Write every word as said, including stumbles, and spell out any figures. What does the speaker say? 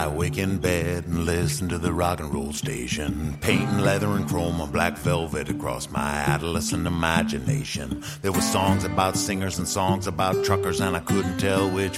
awake in bed and listen to the rock and roll station, painting leather and chrome on black velvet across my adolescent imagination. There were songs about singers and songs about truckers, and I couldn't tell which